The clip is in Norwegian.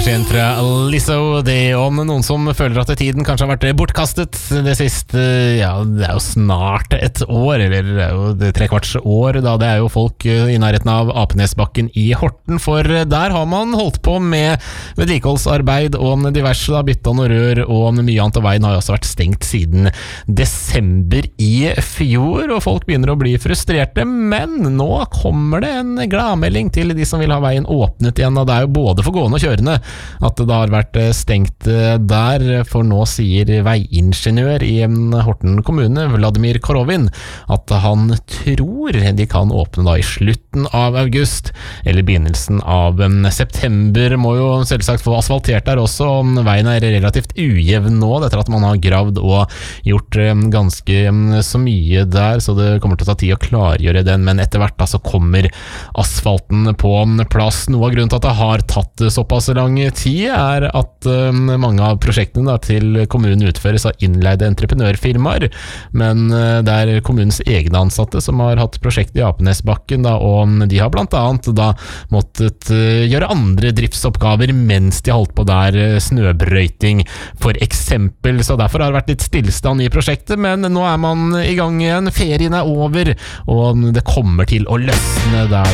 Machine fra Lizzo. Det om noen som føler at tiden kanskje har vært bortkastet det siste, ja, det er jo snart et år, eller det er jo det 3/4 år, da det er jo folk i nærheten av Apenesbakken i Horten, for der har man holdt på med vedlikeholdsarbeid og diverse, da, bytta noe rør og mye annet, og veien har jo også vært stengt siden desember i fjor, og folk begynner å bli frustrerte, men nå kommer det en gladmelding til de som vil ha veien åpnet igjen, og det er jo både for gående og kjørende at det har vært stengt der, for nå sier veiingeniør i Horten kommune, Vladimir Korovin, at han tror de kan åpne da i slutten av august, eller begynnelsen av september. Må jo selvsagt få asfaltert der også, og veien er relativt ujevn nå, etter at man har gravd og gjort ganske så mye der, så det kommer til å ta tid å klargjøre den, men etter hvert da så kommer asfalten på plass. Noe av grunnen til at det har tatt såpass lang tid er at mange av prosjektene da, til kommunen utføres av innleide entreprenørfirmaer, men det er kommunens egne ansatte som har hatt prosjekt i Apenesbakken, da, og de har blant annet da måttet gjøre andre driftsoppgaver mens de holdt på der, snøbrøyting for eksempel, så derfor har det vært litt stillstand i prosjektet, men nå er man i gang igjen, ferien er over, og det kommer til å løsne der